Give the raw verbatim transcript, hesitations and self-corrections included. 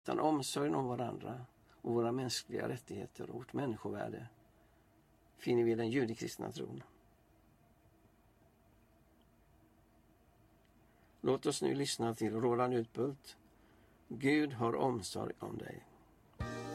Utan omsorgen om varandra och våra mänskliga rättigheter och vårt människovärde finner vi den judikristna tron. Låt oss nu lyssna till Roland Utbult. Gud har omsorg om dig.